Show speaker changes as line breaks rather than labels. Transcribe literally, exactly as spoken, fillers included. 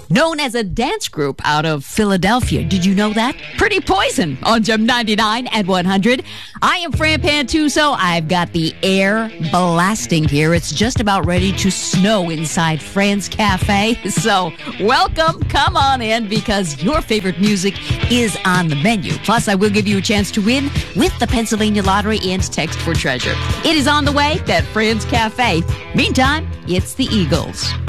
known as a dance group out of Philadelphia. Did you know that? Pretty Poison on Gem ninety-nine and one hundred. I am Fran Pantuso. I've got the air blasting here. It's just about ready to snow inside Fran's Cafe. So welcome. Come on in because your favorite music is on the menu. Plus, I will give you a chance to win with the Pennsylvania Lottery and Text for Treasure. It is on the way at Fran's Cafe. Meantime, it's the Eagles.